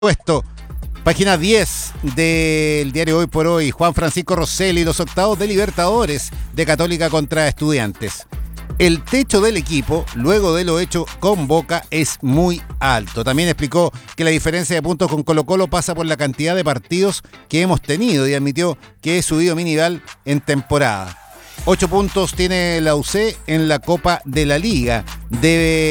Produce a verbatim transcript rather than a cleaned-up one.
Puesto, página diez del diario Hoy por Hoy, Juan Francisco Rosselli, los octavos de Libertadores de Católica contra Estudiantes. El techo del equipo, luego de lo hecho con Boca, es muy alto. También explicó que la diferencia de puntos con Colo-Colo pasa por la cantidad de partidos que hemos tenido y admitió que he subido mi nivel en temporada. Ocho puntos tiene la U C en la Copa de la Liga. Debe